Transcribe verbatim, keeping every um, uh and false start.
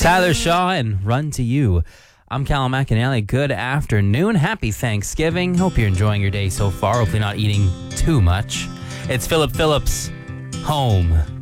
Tyler Shaw and Run to You. I'm Callum McAnally. Good afternoon. Happy Thanksgiving. Hope you're enjoying your day so far. Hopefully not eating too much. It's Philip Phillips, Home.